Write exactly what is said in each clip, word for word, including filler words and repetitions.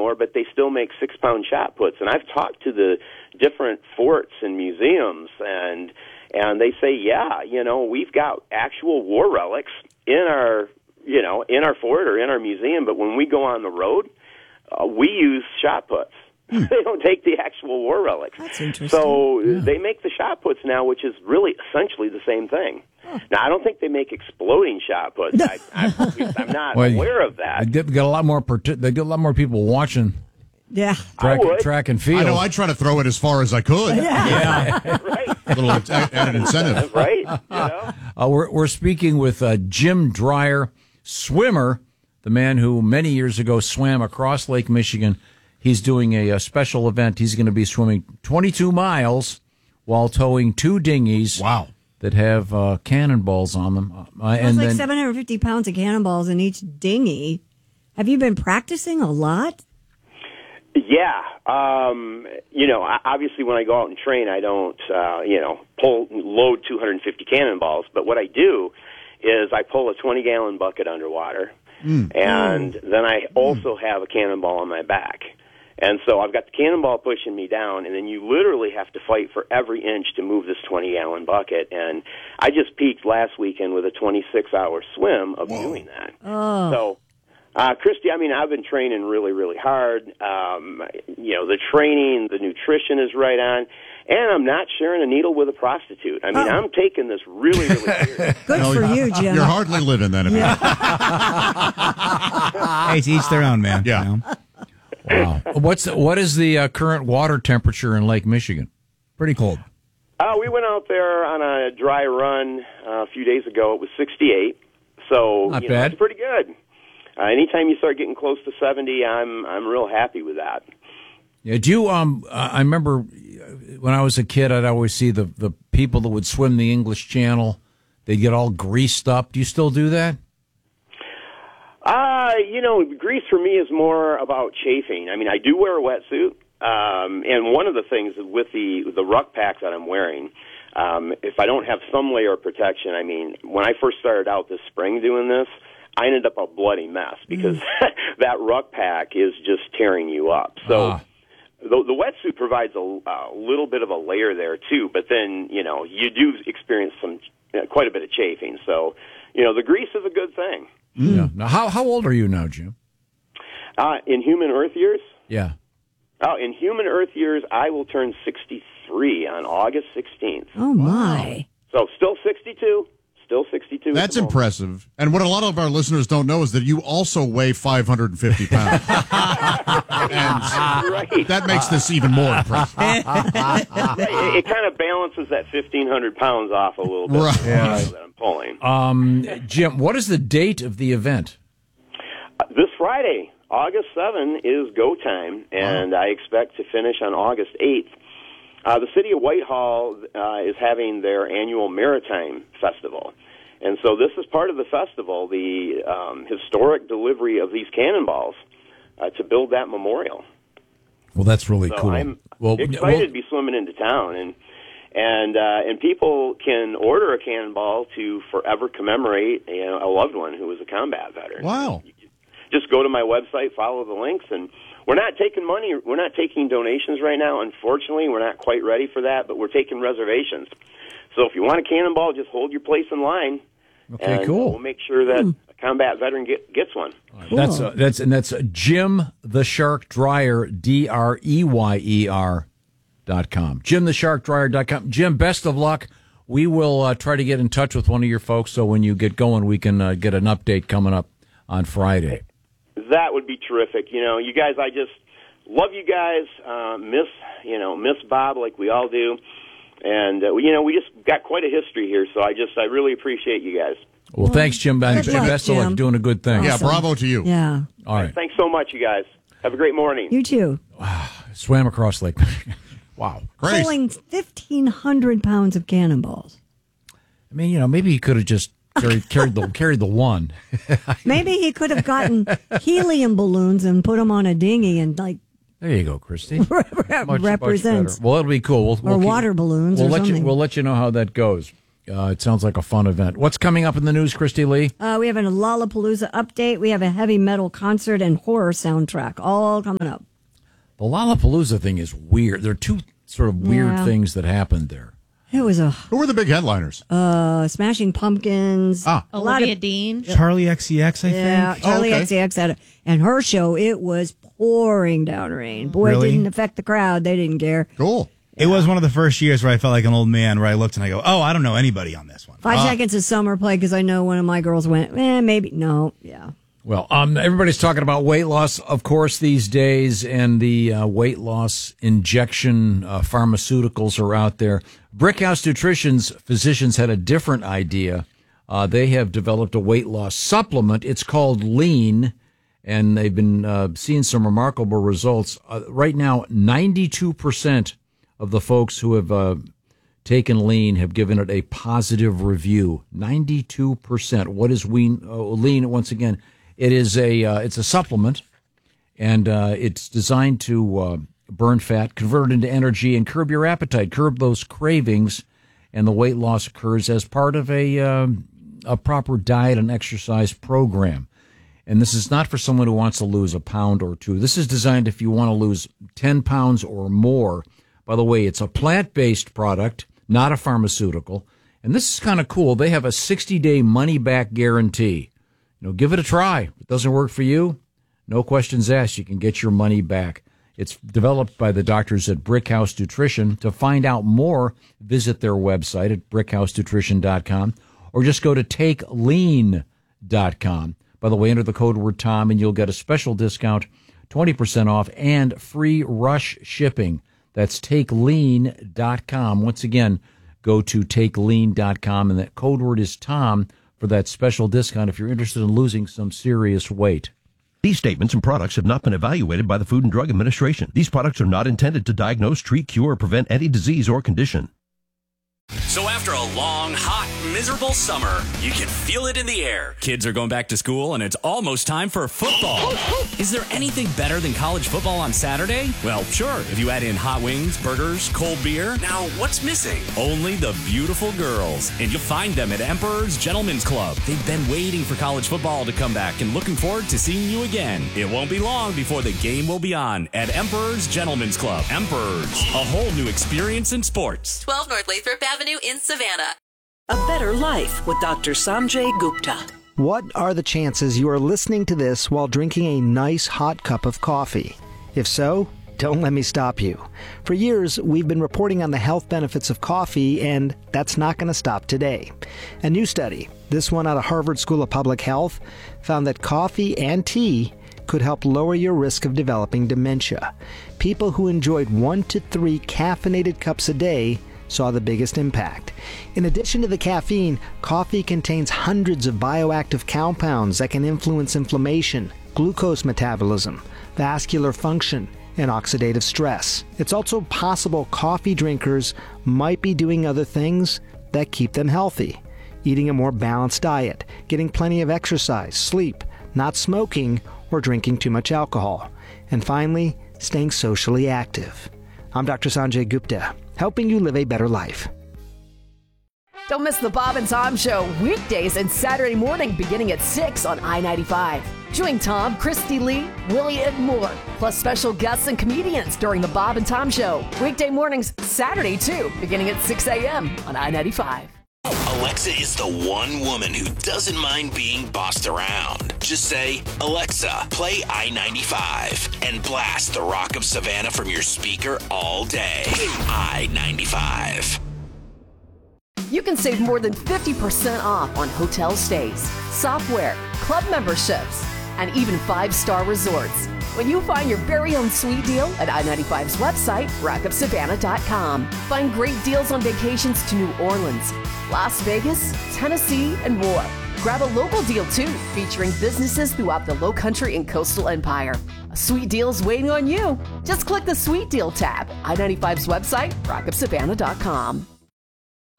anymore, but they still make six-pound shot puts. And I've talked to the different forts and museums, and and they say, yeah, you know, we've got actual war relics in our, you know, in our fort or in our museum, but when we go on the road, uh, we use shot puts. Hmm. They don't take the actual war relics. That's interesting. So yeah. they make the shot puts now, which is really essentially the same thing. Huh. Now, I don't think they make exploding shot puts. I, I, I'm not well, aware of that. They get, get a lot more. They get a lot more people watching. Yeah, track, track and field. I know. I try to throw it as far as I could. Yeah, yeah. Right. A little added incentive, right? You know? uh, we're we're speaking with uh, Jim Dreyer, swimmer, the man who many years ago swam across Lake Michigan. He's doing a, a special event. He's going to be swimming twenty-two miles while towing two dinghies. Wow. That have uh, cannonballs on them. Uh, and It's like then, seven hundred fifty pounds of cannonballs in each dinghy. Have you been practicing a lot? Yeah. Um, you know, obviously when I go out and train, I don't, uh, you know, pull, load two hundred fifty cannonballs. But what I do is I pull a twenty-gallon bucket underwater, mm. and mm. then I also mm. have a cannonball on my back. And so I've got the cannonball pushing me down, and then you literally have to fight for every inch to move this twenty-gallon bucket. And I just peaked last weekend with a twenty-six hour swim of Whoa. doing that. Oh. So, uh, Christy, I mean, I've been training really, really hard. Um, you know, the training, the nutrition is right on. And I'm not sharing a needle with a prostitute. I mean, oh. I'm taking this really, really serious. Good no, for you, Jim. You're hardly living then. If yeah. Hey, to each their own, man. Yeah. You know? Wow. What's the, what is the uh, current water temperature in Lake Michigan? Pretty cold. Uh, we went out there on a dry run uh, a few days ago. It was sixty-eight, so Not you know, bad. it's pretty good. Uh, anytime you start getting close to seventy, I'm I'm real happy with that. Yeah. Do you? Um. I remember when I was a kid, I'd always see the the people that would swim the English Channel. They'd get all greased up. Do you still do that? Uh, you know, grease for me is more about chafing. I mean, I do wear a wetsuit, um, and one of the things with the the ruck pack that I'm wearing, um, if I don't have some layer of protection, I mean, when I first started out this spring doing this, I ended up a bloody mess because mm. that ruck pack is just tearing you up. So ah. the, the wetsuit provides a, a little bit of a layer there too, but then, you know, you do experience some uh, quite a bit of chafing. So, you know, the grease is a good thing. Mm. Yeah. Now, how how old are you now, Jim? Uh, in human Earth years? Yeah. Oh, in human Earth years, I will turn sixty-three on August sixteenth. Oh, my. So still sixty-two. Still sixty-two. That's impressive. And what a lot of our listeners don't know is that you also weigh five hundred fifty pounds. And right. that makes this even more impressive. it, it kind of balances that fifteen hundred pounds off a little bit right. Yeah. that I'm pulling. Um, Jim, what is the date of the event? Uh, this Friday, August seventh, is go time, and wow. I expect to finish on August eighth. Uh, the city of Whitehall uh, is having their annual Maritime Festival. And so this is part of the festival, the um, historic delivery of these cannonballs uh, to build that memorial. Well, that's really so cool. I'm well, excited well, to be swimming into town. And and uh, and people can order a cannonball to forever commemorate you know, a loved one who was a combat veteran. Wow. Just go to my website, follow the links, and we're not taking money. We're not taking donations right now. Unfortunately, we're not quite ready for that, but we're taking reservations. So if you want a cannonball, just hold your place in line. Okay, and cool. We'll make sure that mm. a combat veteran get, gets one. Cool. That's uh, that's and that's Jim the Shark Dreyer, D R E Y E R dot com. Jim the Shark Dreyer dot com. Jim, best of luck. We will uh, try to get in touch with one of your folks so when you get going, we can uh, get an update coming up on Friday. That would be terrific. You know, you guys, I just love you guys. Uh, miss, you know, miss Bob like we all do. And, uh, you know, we just got quite a history here, so I just, I really appreciate you guys. Well, well thanks, Jim. And luck, best of luck doing a good thing. Awesome. Yeah, bravo to you. Yeah. All right. Thanks so much, you guys. Have a great morning. You too. Wow. Swam across Lake. Wow. Great. Pulling fifteen hundred pounds of cannonballs. I mean, you know, maybe he could have just carried, carried the carried the one. Maybe he could have gotten helium balloons and put them on a dinghy and like. There you go, Christy. Represents. Much, much well, it'll be cool. We'll, or we'll water keep, balloons we'll or let something. You, we'll let you know how that goes. Uh, it sounds like a fun event. What's coming up in the news, Christy Lee? Uh, we have a Lollapalooza update. We have a heavy metal concert and horror soundtrack all coming up. The Lollapalooza thing is weird. There are two sort of weird Yeah. things that happened there. It was a Who were the big headliners? uh, Smashing Pumpkins. Ah. a lot Olivia of Dean. Charlie X C X, I yeah, think. Charlie Oh, okay. X C X had a, and her show. It was pouring down rain. Boy, Really? it didn't affect the crowd. They didn't care. Cool. It was one of the first years where I felt like an old man, where I looked and I go, oh, I don't know anybody on this one. Five Seconds of Summer played because I know one of my girls went. Eh, maybe no. Yeah. Well, um, everybody's talking about weight loss, of course, these days, and the uh, weight loss injection uh, pharmaceuticals are out there. Brickhouse Nutrition's physicians had a different idea. Uh, they have developed a weight loss supplement. It's called Lean, and they've been uh, seeing some remarkable results. Uh, right now, ninety-two percent of the folks who have uh, taken Lean have given it a positive review. ninety-two percent. What is Lean? Uh, Lean, once again, it is a uh, it's a supplement, and uh, it's designed to uh, burn fat, convert it into energy, and curb your appetite, curb those cravings, and the weight loss occurs as part of a uh, a proper diet and exercise program. And this is not for someone who wants to lose a pound or two. This is designed if you want to lose ten pounds or more. By the way, it's a plant-based product, not a pharmaceutical. And this is kind of cool. They have a sixty-day money-back guarantee. You know, give it a try. If it doesn't work for you, no questions asked. You can get your money back. It's developed by the doctors at Brickhouse Nutrition. To find out more, visit their website at brickhouse nutrition dot com or just go to take lean dot com. By the way, enter the code word Tom and you'll get a special discount, twenty percent off, and free rush shipping. That's take lean dot com. Once again, go to take lean dot com, and that code word is Tom for that special discount if you're interested in losing some serious weight. These statements and products have not been evaluated by the Food and Drug Administration. These products are not intended to diagnose, treat, cure, or prevent any disease or condition. So after a long, hot, miserable summer, you can feel it in the air. Kids are going back to school, and it's almost time for football. Is there anything better than college football on Saturday? Well, sure, if you add in hot wings, burgers, cold beer. Now, what's missing? Only the beautiful girls. And you'll find them at Emperor's Gentlemen's Club. They've been waiting for college football to come back and looking forward to seeing you again. It won't be long before the game will be on at Emperor's Gentlemen's Club. Emperor's, a whole new experience in sports. twelve North Lathrop Avenue in Savannah. A Better Life with Doctor Sanjay Gupta. What are the chances you are listening to this while drinking a nice hot cup of coffee? If so, don't let me stop you. For years, we've been reporting on the health benefits of coffee, and that's not going to stop today. A new study, this one out of Harvard School of Public Health, found that coffee and tea could help lower your risk of developing dementia. People who enjoyed one to three caffeinated cups a day saw the biggest impact. In addition to the caffeine, coffee contains hundreds of bioactive compounds that can influence inflammation, glucose metabolism, vascular function, and oxidative stress. It's also possible coffee drinkers might be doing other things that keep them healthy. Eating a more balanced diet, getting plenty of exercise, sleep, not smoking, or drinking too much alcohol. And finally, staying socially active. I'm Doctor Sanjay Gupta, helping you live a better life. Don't miss the Bob and Tom Show weekdays and Saturday morning beginning at six on I ninety-five. Join Tom, Christy Lee, Willie, and more, plus special guests and comedians during the Bob and Tom Show. Weekday mornings, Saturday too, beginning at six a.m. on I ninety-five. Alexa is the one woman who doesn't mind being bossed around. Just say, Alexa, play I ninety-five, and blast the Rock of Savannah from your speaker all day. I ninety-five. You can save more than fifty percent off on hotel stays, software, club memberships, and even five-star resorts when you find your very own sweet deal at I ninety-five's website, rock of savannah dot com. Find great deals on vacations to New Orleans, Las Vegas, Tennessee, and more. Grab a local deal too, featuring businesses throughout the Lowcountry and Coastal Empire. A sweet deal's waiting on you. Just click the Sweet Deal tab, I ninety-five's website, rock of savannah dot com.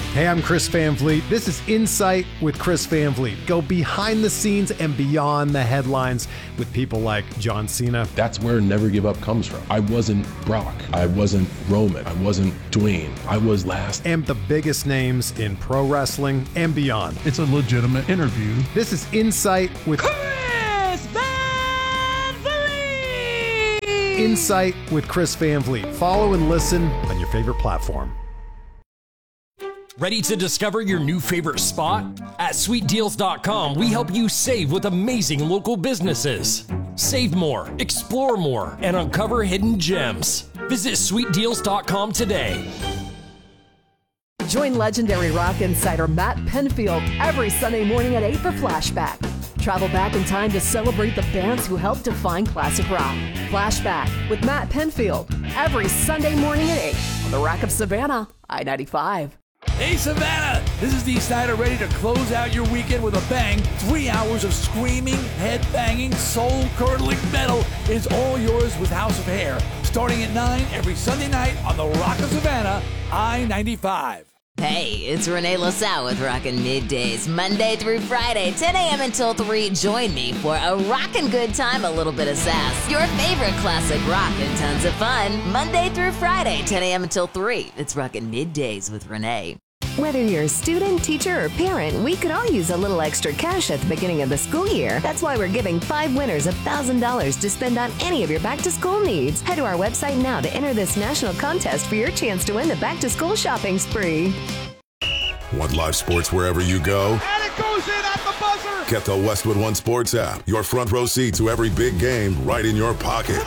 Hey, I'm Chris Van Vliet. This is Insight with Chris Van Vliet. Go behind the scenes and beyond the headlines with people like John Cena. That's where Never Give Up comes from. I wasn't Brock. I wasn't Roman. I wasn't Dwayne. I was last. And the biggest names in pro wrestling and beyond. It's a legitimate interview. This is Insight with Chris Van Vliet. Insight with Chris Van Vliet. Follow and listen on your favorite platform. Ready to discover your new favorite spot? At sweet deals dot com, we help you save with amazing local businesses. Save more, explore more, and uncover hidden gems. Visit sweet deals dot com today. Join legendary rock insider Matt Penfield every Sunday morning at eight for Flashback. Travel back in time to celebrate the bands who helped define classic rock. Flashback with Matt Penfield every Sunday morning at eight on the Rock of Savannah, I ninety-five. Hey Savannah, this is Dee Snider ready to close out your weekend with a bang. Three hours of screaming, head-banging, soul-curdling metal is all yours with House of Hair. Starting at nine every Sunday night on the Rock of Savannah, I ninety-five. Hey, it's Renee LaSalle with Rockin' Middays, Monday through Friday, ten a.m. until three. Join me for a rockin' good time, a little bit of sass, your favorite classic rock, and tons of fun. Monday through Friday, ten a.m. until three. It's Rockin' Middays with Renee. Whether you're a student, teacher, or parent, we could all use a little extra cash at the beginning of the school year. That's why we're giving five winners one thousand dollars to spend on any of your back-to-school needs. Head to our website now to enter this national contest for your chance to win the back-to-school shopping spree. Want live sports wherever you go? And it goes in at the buzzer. Get the Westwood One Sports app. Your front row seat to every big game right in your pocket.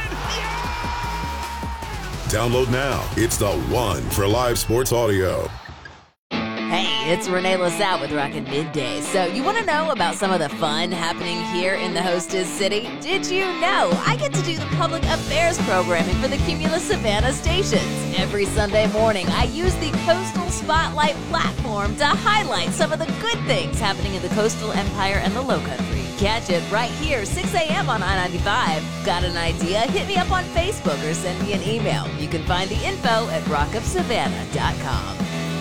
Download now. It's the one for live sports audio. Hey, it's Renee LaSalle with Rockin' Middays. So you want to know about some of the fun happening here in the Hostess City? Did you know I get to do the public affairs programming for the Cumulus Savannah stations? Every Sunday morning, I use the Coastal Spotlight platform to highlight some of the good things happening in the Coastal Empire and the Lowcountry. Catch it right here, six a.m. on I ninety-five. Got an idea? Hit me up on Facebook or send me an email. You can find the info at rock of savannah dot com.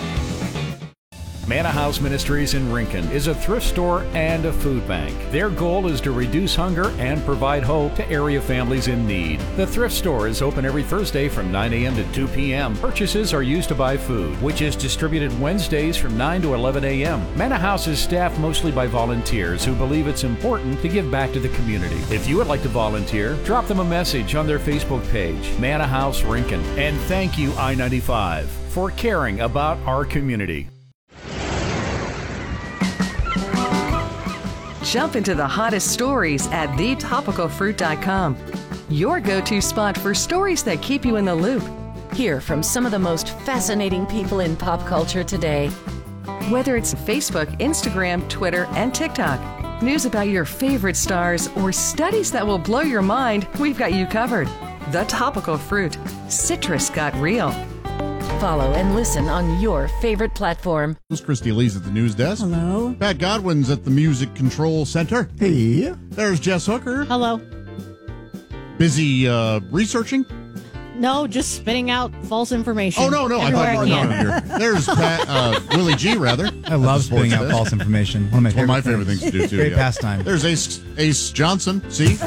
Manna House Ministries in Rincon is a thrift store and a food bank. Their goal is to reduce hunger and provide hope to area families in need. The thrift store is open every Thursday from nine a.m. to two p.m. Purchases are used to buy food, which is distributed Wednesdays from nine to eleven a.m. Manna House is staffed mostly by volunteers who believe it's important to give back to the community. If you would like to volunteer, drop them a message on their Facebook page, Manna House Rincon. And thank you, I ninety-five, for caring about our community. Jump into the hottest stories at the topical fruit dot com. Your go-to spot for stories that keep you in the loop. Hear from some of the most fascinating people in pop culture today. Whether it's Facebook, Instagram, Twitter, and TikTok, news about your favorite stars, or studies that will blow your mind, we've got you covered. The Topical Fruit. Citrus got real. Follow and listen on your favorite platform. This is Christy Lee's at the news desk. Hello. Pat Godwin's at the Music Control Center. Hey. There's Jess Hooker. Hello. Busy uh, researching? No, just spitting out false information. Oh, no, no. I thought you were no, here. There's Pat, uh, Willie G, rather. I love spitting out false information. One of my, One of my favorite, favorite things to do, too. Great yeah. pastime. There's Ace, Ace Johnson. See?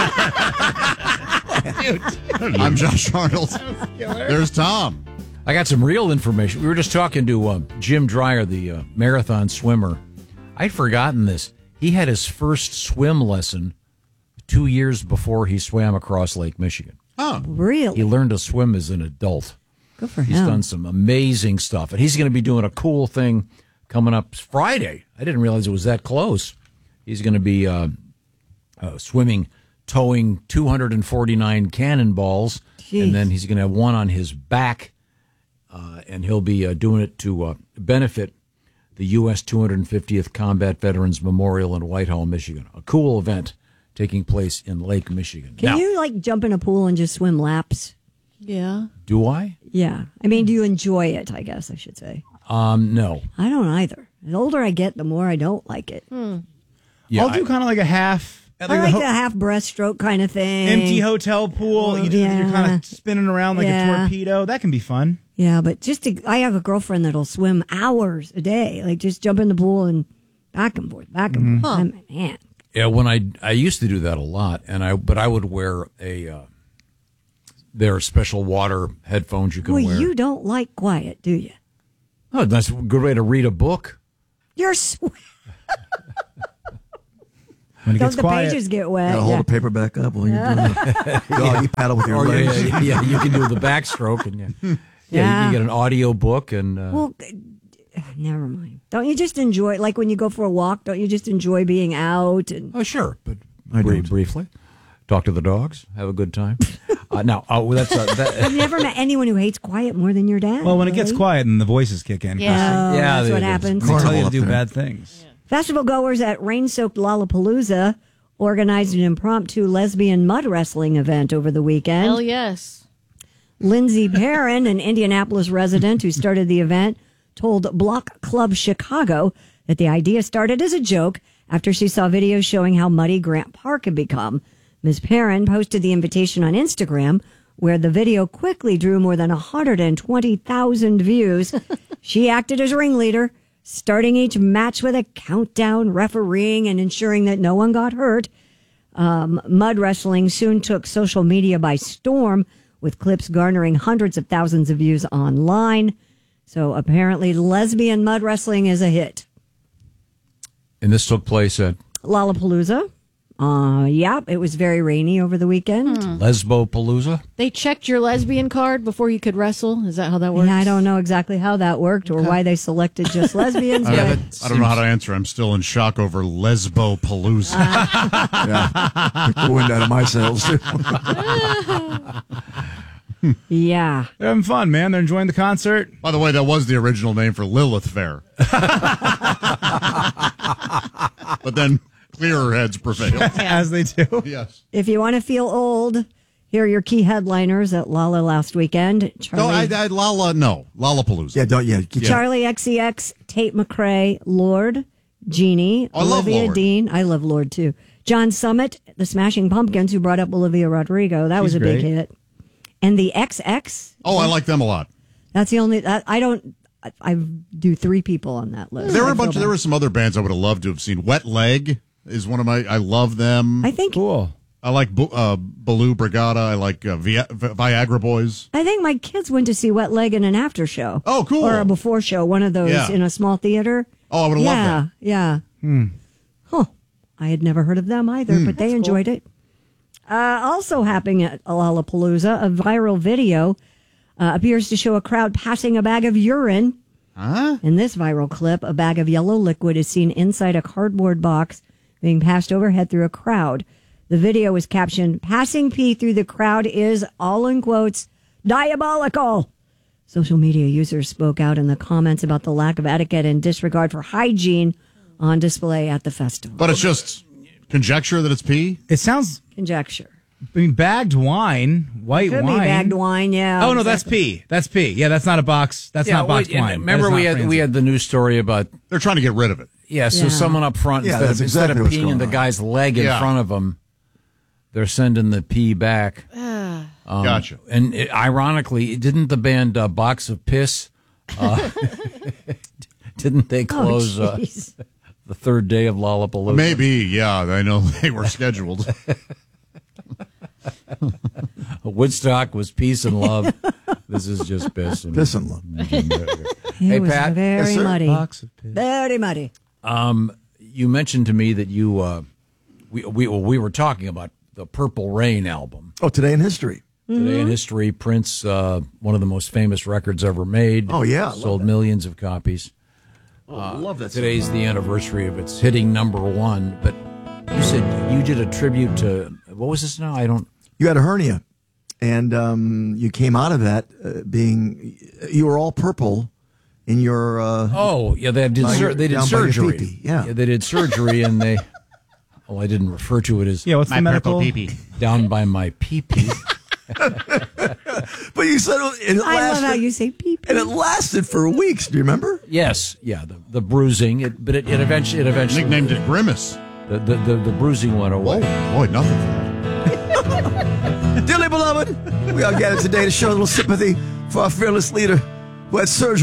I'm Josh Arnold. There's Tom. I got some real information. We were just talking to uh, Jim Dreyer, the uh, marathon swimmer. I'd forgotten this. He had his first swim lesson two years before he swam across Lake Michigan. Oh, really? He learned to swim as an adult. Good for He's him. done some amazing stuff. And he's going to be doing a cool thing coming up Friday. I didn't realize it was that close. He's going to be uh, uh, swimming, towing two hundred forty-nine cannonballs, Jeez. and then he's going to have one on his back. Uh, and he'll be uh, doing it to uh, benefit the U S two hundred fiftieth Combat Veterans Memorial in Whitehall, Michigan. A cool event taking place in Lake Michigan. Can now, you, like, jump in a pool and just swim laps? Yeah. do I? Yeah. I mean, do you enjoy it, I guess I should say? Um, no. I don't either. The older I get, the more I don't like it. Hmm. Yeah, I'll do kind of like a half, At I like like the the ho- half breaststroke kind of thing. empty hotel pool. Oh, you do, yeah. You're kind of spinning around like Yeah. a torpedo. That can be fun. Yeah, but just to, I have a girlfriend that'll swim hours a day, like just jump in the pool and back and forth, back and Mhm. forth. Huh. I'm- Man, Yeah, when I I used to do that a lot, and I but I would wear a uh, there are special water headphones you can well, wear. you don't like quiet, do you? Oh, that's a good way to read a book. You're sw- When it Don't gets the quiet, pages get wet? Gotta hold yeah. the paper back up while you're doing it. Doggy paddle with your Or, yeah, legs. yeah, yeah, you can do the backstroke, and yeah, yeah, Yeah. you can get an audio book and. Uh, Well, g- never mind. Don't you just enjoy, like when you go for a walk? Don't you just enjoy being out? And oh, sure, but I bri- don't. briefly, talk to the dogs, have a good time. uh, now, oh, that's uh, that. I've never met anyone who hates quiet more than your dad. well, when it gets really. quiet and the voices kick in, Yeah, Yeah, that's they- what they- happens. they tell you Carnival to up do there. bad things. Festival goers at rain-soaked Lollapalooza organized an impromptu lesbian mud wrestling event over the weekend. Hell yes. Lindsay Perrin, an Indianapolis resident who started the event, told Block Club Chicago that the idea started as a joke after she saw videos showing how muddy Grant Park had become. Miz Perrin posted the invitation on Instagram, where the video quickly drew more than one hundred twenty thousand views. She acted as ringleader, starting each match with a countdown, refereeing, and ensuring that no one got hurt. Um, mud wrestling soon took social media by storm, with clips garnering hundreds of thousands of views online. So apparently lesbian mud wrestling is a hit. And this took place at Lollapalooza. Uh, yeah, it was very rainy over the weekend. Lesbopalooza. They checked your lesbian card before you could wrestle. Is that how that works? Yeah, I don't know exactly how that worked or why they selected just lesbians. I, but I don't know how to answer. I'm still in shock over Lesbopalooza. Yeah. Took the wind out of my sails, too. yeah. They're having fun, man. They're enjoying the concert. By the way, that was the original name for Lilith Fair. But then clearer heads prevailed. As they do. Yes. If you want to feel old, here are your key headliners at Lala last weekend. No, Charlie, I, I, Lala, no. Lollapalooza. Yeah, don't, yeah. Get Charlie X C X, Tate McRae, Lord, Jeannie, I love Olivia Lord. Dean. I love Lord too. John Summit, the Smashing Pumpkins, who brought up Olivia Rodrigo. That was She's a big great. hit. And the X X. Oh, I like them a lot. That's the only. That, I don't. I, I do three people on that list. There were I a bunch. feel There bad. were some other bands I would have loved to have seen. Wet Leg is one of my. I love them. I think. Cool. I like Bu- uh, Baloo Brigada. I like uh, Vi- Vi- Viagra Boys. I think my kids went to see Wet Leg in an after show. Oh, cool. Or a before show, one of those Yeah. in a small theater. Oh, I would have yeah, loved Yeah, Hmm. Huh. I had never heard of them either, Hmm. but they enjoyed it. Uh, also happening at Lollapalooza, a viral video uh, appears to show a crowd passing a bag of urine. Huh? In this viral clip, a bag of yellow liquid is seen inside a cardboard box being passed overhead through a crowd. The video is captioned, "Passing pee through the crowd is, all in quotes, diabolical." Social media users spoke out in the comments about the lack of etiquette and disregard for hygiene on display at the festival. But it's just conjecture that it's pee. It sounds. Conjecture. I mean, bagged wine, white Could wine. be bagged wine, yeah. Oh no, that's exactly. pee. That's pee. Yeah, that's not a box. That's Yeah, not boxed wait, and wine. Remember, That is we not had Franzi. we had the news story about They're trying to get rid of it. yeah. So Yeah. someone up front Yeah, instead, that's of, instead exactly of what's peeing going in the on. guy's leg in Yeah. front of him, they're sending the pee back. Um, Gotcha. And it, ironically, didn't the band uh, Box of Piss? Uh, didn't they close uh, jeez. the third day of Lollapalooza? Maybe, yeah. I know they were scheduled. Woodstock was peace and love. This is just piss and, Piss and love. It Hey, was Pat. very Yes, sir. muddy. Box of piss. Very muddy. Um, you mentioned to me that you uh, we we well, we were talking about the Purple Rain album. Oh, Today in History. Today in History, Prince, uh, one of the most famous records ever made. Oh, yeah, I love sold that. millions of copies. Oh, I love that. Today's the anniversary of its hitting number one. But you said you did a tribute to what was this now? I don't. You had a hernia, and um, you came out of that uh, being, you were all purple in your. Uh, Oh yeah, they did. By Sur- your- they did down by your surgery. pee-pee, yeah. they did surgery, and they. Oh, I didn't refer to it as Yeah, what's the medical? down by my pee pee. but you said it, it I lasted, love how you say pee pee. and it lasted for weeks. Do you remember? Yes, yeah, the, the bruising, it, but it, it eventually, it eventually, Nicknamed it Grimace. The the, the, the bruising went away. Oh, boy, nothing for that. Dearly beloved, we are gathered today to show a little sympathy for our fearless leader who had surgery